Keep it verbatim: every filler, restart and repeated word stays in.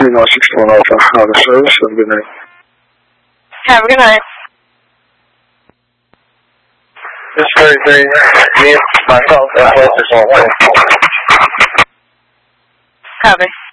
three nine six one Alpha. Out of service. Have a good night. Have a good night. This thirty-three, me and my call for the is on one. Copy.